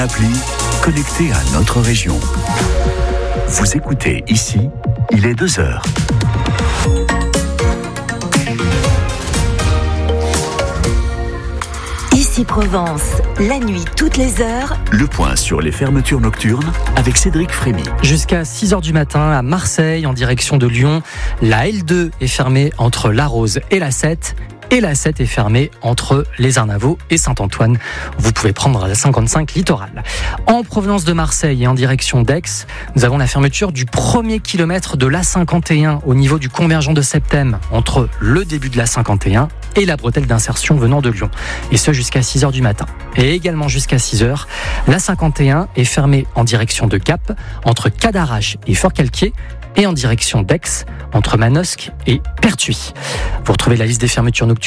Appli connecté à notre région. Vous écoutez ici, il est 2h. Ici Provence, la nuit toutes les heures. Le point sur les fermetures nocturnes avec Cédric Frémy. Jusqu'à 6h du matin à Marseille en direction de Lyon, la L2 est fermée entre La Rose et la 7. Et la 7 est fermée entre les Arnavaux et Saint-Antoine. Vous pouvez prendre la 55 littorale. En provenance de Marseille et en direction d'Aix, nous avons la fermeture du premier kilomètre de l'A51 au niveau du convergent de Septem entre le début de l'A51 et la bretelle d'insertion venant de Lyon. Et ce jusqu'à 6h du matin. Et également jusqu'à 6h, l'A51 est fermée en direction de Gap entre Cadarache et Fort-Calquier et en direction d'Aix entre Manosque et Pertuis. Vous retrouvez la liste des fermetures nocturnes